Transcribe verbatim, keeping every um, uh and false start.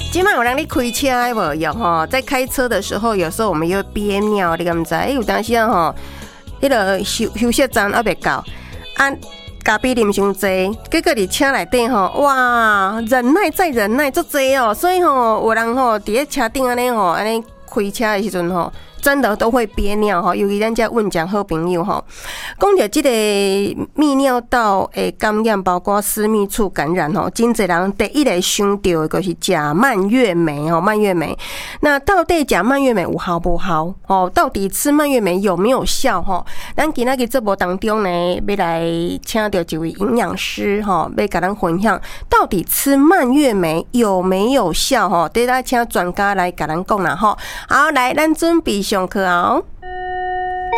今晚有人咧开车的无有吼？在开车的时候，有时候我们又憋尿，你敢不知？哎，有当时啊吼，迄个休休息站还袂到，啊，咖啡啉伤济，结果伫车内底吼，哇，忍耐再忍耐，足济哦。所以吼，有人吼伫咧车顶安尼吼，安尼开车的时阵吼。真的都会憋尿哈，尤其咱这问讲好朋友哈，讲到这个泌尿道的感染，包括私密处感染吼，真侪人第一个想到的就是食蔓越莓哦，蔓越莓。那到底食蔓越莓有效不效？哦，到底吃蔓越莓有没有效？哈，咱今仔日节目当中呢，要来请到一位营养师哈，要甲咱分享到底吃蔓越莓有没有效？哈，得来请专家来甲咱讲啦哈。好，来，咱准备上课哦。